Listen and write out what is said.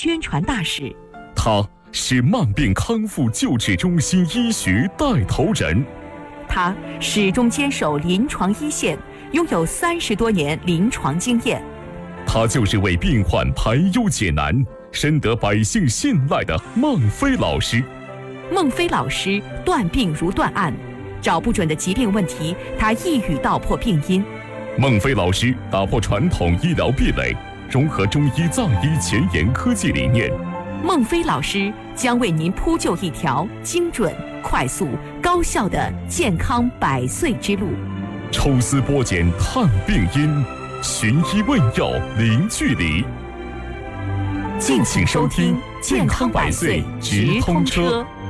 宣传大使。 他是慢病康复救治中心医学带头人。 他始终坚守临床一线，拥有30多年临床经验。 他就是为病患排忧解难、深得百姓信赖的孟非老师。 孟非老师断病如断案，找不准的疾病问题，他一语道破病因。 孟非老师打破传统医疗壁垒，融合中医藏医前沿科技理念。 孟非老师将为您铺就一条精准、快速、高效的健康100岁之路。 抽丝剥茧探病因，寻医问药零距离。 敬请收听《健康100岁直通车》。